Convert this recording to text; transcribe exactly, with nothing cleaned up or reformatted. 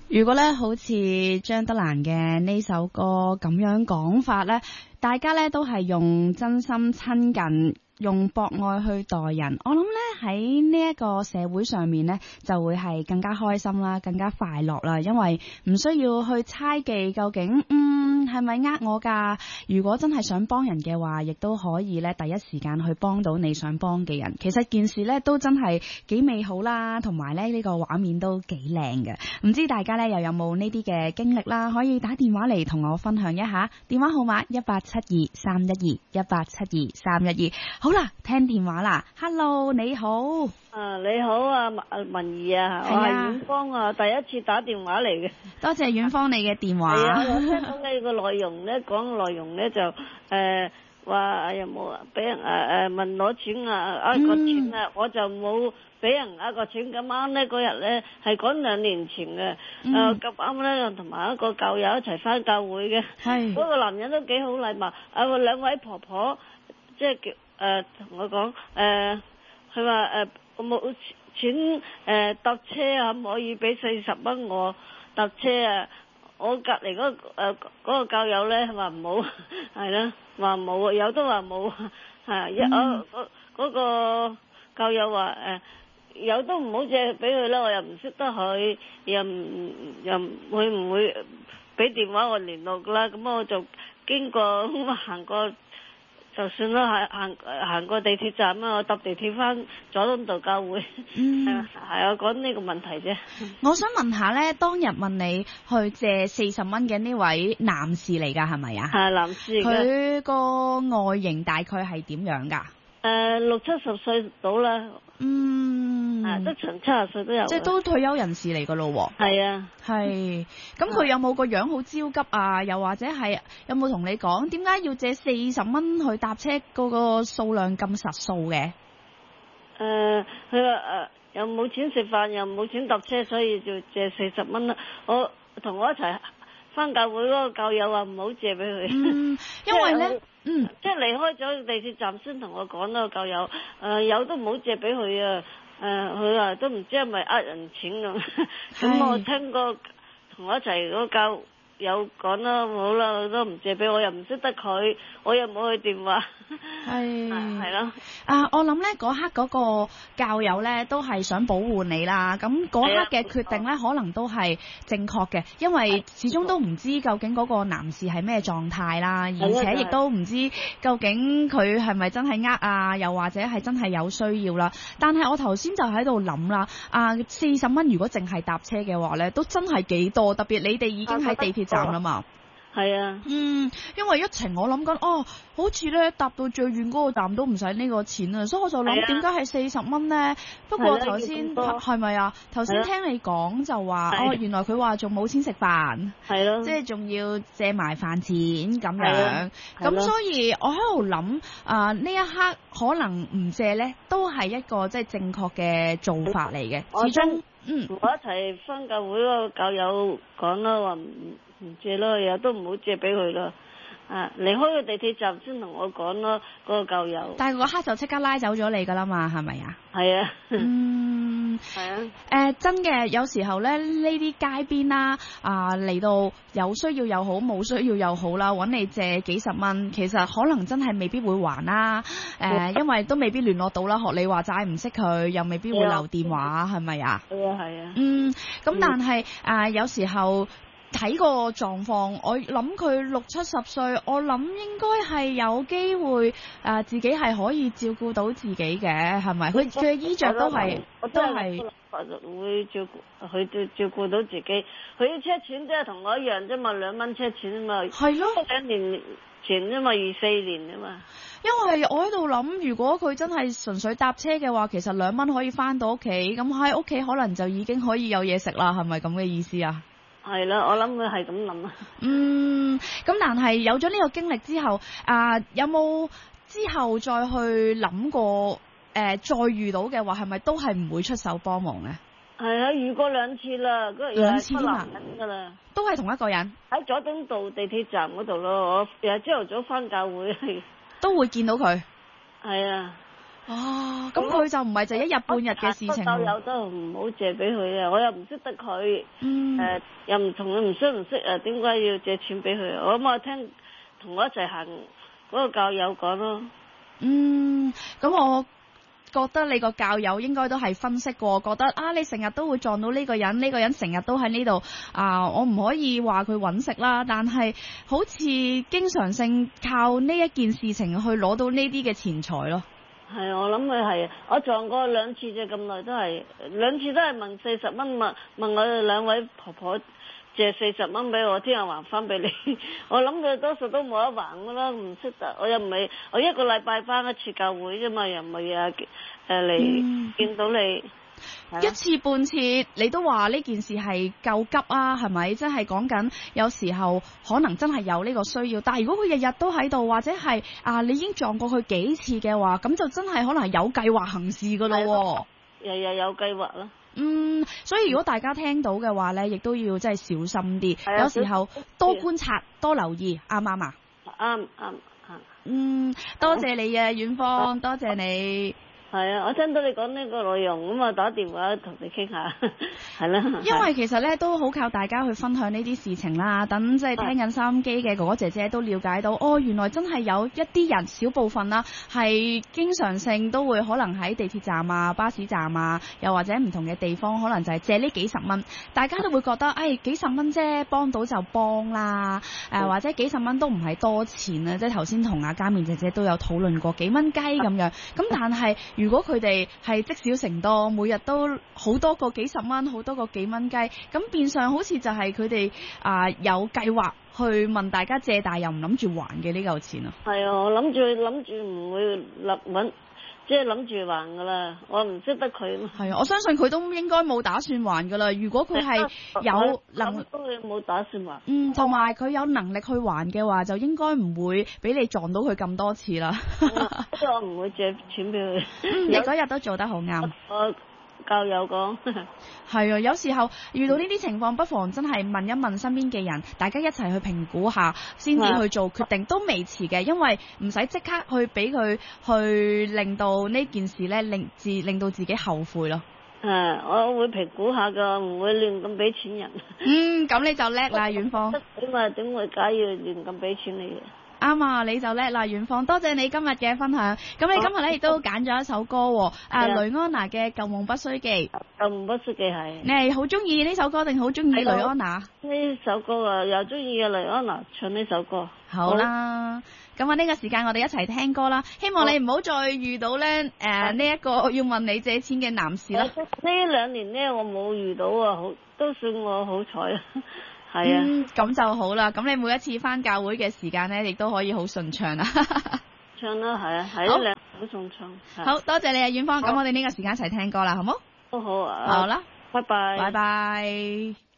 如果咧好似張德蘭嘅呢首歌咁樣講法咧，大家咧都係用真心親近，用博愛去待人，我諗咧喺呢一個社會上面咧就會係更加開心啦，更加快樂啦，因為唔需要去猜忌究竟嗯係咪呃我噶。如果真係想幫人嘅話，亦都可以咧第一時間去幫到你想幫嘅人。其實件事咧都真係幾美好啦，同埋咧呢個畫面都幾靚嘅。唔知大家咧又有冇呢啲嘅經歷啦？可以打電話嚟同我分享一下，電話號碼一八七二三一二一八七二三一二。好啦，聽電話啦 ，Hello， 你好。 啊，你好啊，文文怡啊，我係遠方啊，第一次打電話嚟嘅。 多謝遠方你嘅電話。 係啊，我聽到你個內容咧，講內容咧就誒話有冇啊，俾人誒誒問攞錢啊，呃個錢啊，我就冇俾人呃個錢。咁啱咧嗰日咧係講兩年前嘅，誒咁啱咧同埋一個教友一齊翻教會嘅，嗰個男人都幾好禮貌。啊，兩位婆婆即係叫。誒同、呃、我講誒，佢話誒我冇錢誒搭、呃、車啊，可唔可以俾四十蚊我搭車啊？我隔離嗰誒嗰個教友咧話唔好，係啦，話冇，有都話冇，係一我嗰嗰個教友話誒、呃、有都唔好借俾佢啦，我又唔識得佢，又唔又會唔會俾電話我聯絡㗎啦？咁我就經過行過。就算啦，行行行過地鐵站啦，我搭地鐵翻佐敦道教會，係啊、嗯，係啊，講呢個問題啫。 我想問下咧，當日問你去借四十蚊嘅呢位男士嚟㗎，係咪啊？ 係男士。 佢個外形大概係點樣㗎？ 誒，六七十歲到啦。 嗯， 啊，都長七十歲都有。即係都退休人士嚟㗎咯喎。 係啊。 係。咁佢有冇個樣好焦急啊？又或者係有冇同你講點解要借四十蚊去搭車？嗰個數量咁實數嘅？ 誒，佢話誒又冇錢食飯，又冇錢搭車，所以就借四十蚊啦。我同我一齊返教會嗰個教友話唔好借俾佢。 嗯，因為咧。嗯， 即係離開咗地鐵站先同我講咯，教友，誒、呃、有都唔好借俾佢啊，誒佢話都唔知係咪呃人錢咁，咁我聽過同我一齊嗰個教友講啦，好啦，都唔借俾我，又唔識得佢，我又冇佢電話，係係咯。 啊，我諗咧嗰刻嗰個教友咧都係想保護你啦，咁嗰刻嘅決定咧可能都係正確嘅，因為始終都唔知究竟嗰個男士係咩狀態啦，而且亦都唔知究竟佢係咪真係呃啊，又或者係真係有需要啦。但係我頭先就喺度諗啦，啊四十蚊如果淨係搭車嘅話咧，都真係幾多，特別你哋已經喺地鐵站啦嘛。 係啊， 嗯，因為一程我諗緊，哦，好似咧搭到最遠嗰個站都唔使呢個錢啊，所以我就諗點解係四十蚊呢？不過頭先係咪啊？頭先聽你講就話，哦，原來佢話仲冇錢食飯，係咯，即係仲要借埋飯錢咁樣，咁所以我喺度諗，啊呢一刻可能唔借呢，都係一個即係正確嘅做法嚟嘅，始終嗯， 我一齊返教會嗰個教友講啦，話唔唔借咯，又都唔好借俾佢咯。啊，離開個地鐵站先同我講咯，嗰個教友。 但係嗰刻就即刻拉走咗你噶啦嘛，係咪啊？ 係啊。 嗯。 係啊。誒、 呃，真嘅，有時候咧呢啲街邊啦，啊嚟到有需要又好，冇需要又好啦，揾你借幾十蚊，其實可能真係未必會還啦。誒、呃，因為都未必聯絡到啦，學你話齋唔識佢，又未必會留電話，係咪啊？ 係啊，係啊。 嗯，咁但係啊、呃，有時候。睇個狀況，我諗佢六七十歲，我諗應該係有機會誒、呃，自己係可以照顧到自己嘅，係咪？佢嘅衣着都係都係會照顧佢照照顧到自己。佢啲車錢都係同我一樣啫嘛，兩蚊車錢啊嘛。係咯，兩年前啫嘛，二四年啊嘛。 因為我喺度諗，如果佢真係純粹搭車嘅話，其實兩蚊可以翻到屋企，咁喺屋企可能就已經可以有嘢食啦，係咪咁嘅意思啊？ 係啦，我諗佢係咁諗啊。 嗯，咁但係有咗呢個經歷之後，啊，有冇之後再去諗過？誒、呃，再遇到嘅話，係咪都係唔會出手幫忙咧？ 係啊，遇過兩次啦，嗰兩次添啊， 噶啦， 都係同一個人喺佐敦道地鐵站嗰度咯。我日朝頭早翻教會係， 都會見到佢。 係啊。 哦，咁佢就唔係就一日半日嘅事情。 教友都唔好借俾佢啊！我又唔識得佢， 嗯，誒、 呃、又唔同佢唔識唔識啊？點解要借錢俾佢？我咁我聽同我一齊行嗰個教友講咯。 嗯，咁我覺得你個教友應該都係分析過，覺得啊，你成日都會撞到呢個人，呢、呢個人成日都喺呢度啊，我唔可以話佢揾食啦，但係好似經常性靠呢一件事情去攞到呢啲嘅錢財咯。 係，我諗佢係，我撞過兩次啫，咁耐都係兩次都係問四十蚊，問問我哋兩位婆婆借四十蚊俾我，聽日還翻俾你。我諗佢多數都冇得還噶啦，唔識得。我又唔係我一個禮拜翻一次教會啫嘛，又唔係啊誒嚟見到你。 一次半次，你都話呢件事係夠急啊，係咪？即係講緊有時候可能真係有呢個需要，但係如果佢日日都喺度，或者係啊你已經撞過佢幾次嘅話，咁就真係可能係有計劃行事噶咯。 日日有計劃啦。 嗯，所以如果大家聽到嘅話呢，亦都要真係小心啲。有時候多觀察、多留意，啱唔啱啊？ 啱啱啱。 嗯，多謝你啊，遠方，多謝你。 係啊，我聽到你講呢個內容，咁啊打電話同你傾下，係啦。 因為其實咧都好靠大家去分享呢啲事情啦，等即係聽緊收音機嘅哥哥姐姐都了解到，哦，原來真係有一啲人小部分啦，係經常性都會可能喺地鐵站啊、巴士站啊，又或者唔同嘅地方，可能就係借呢幾十蚊，大家都會覺得，誒、哎、幾十蚊啫，幫到就幫啦，誒、呃、或者幾十蚊都唔係多錢啊，即係頭先同阿嘉面姐姐都有討論過幾蚊雞咁樣，咁但係。如果佢哋係積少成多，每日都好多個幾十蚊，好多個幾蚊雞，咁變相好似就係佢哋啊有計劃去問大家借，但係又唔諗住還嘅呢嚿錢啊。係啊，我諗住諗住唔會立揾，即係諗住還噶啦。我唔識得佢。係啊，我相信佢都應該冇打算還噶啦。如果佢係有能，都冇打算還。嗯，同埋佢有能力去還嘅話，就應該唔會俾你撞到佢咁多次啦。即係我唔會借錢俾佢。你嗰日都做得好啱。我教友講。係啊，有時候遇到呢啲情況，不妨真係問一問身邊嘅人，大家一齊去評估下，先至去做決定，都未遲嘅。因為唔使即刻去俾佢去令到呢件事咧，令自令到自己後悔咯。誒，我會評估下噶，唔會亂咁俾錢人。嗯，咁你就叻啦，遠方。點啊？點會解要亂咁俾錢你嘅？啱啊，你就叻啦，遠方，多謝你今日嘅分享。咁你今日咧亦都揀咗一首歌，誒、啊，雷安娜嘅《舊夢不須記》。舊夢不須記係。你係好中意呢首歌定好中意雷安娜？呢首歌啊，又中意嘅雷安娜唱呢首歌。好啦，咁啊呢個時間我哋一齊聽歌啦。希望你唔好再遇到咧誒呢一個要問你借錢嘅男士啦。呢兩年咧我冇遇到啊，好都算我好彩啊。係啊，咁、嗯、就好啦。咁你每一次翻教會嘅時間咧，亦都可以好順暢啦。唱啦，係啊，係一兩好順暢。好多謝你啊，遠方。咁我哋呢個時間一齊聽歌啦，好冇？都好啊。好啦，拜拜。拜拜。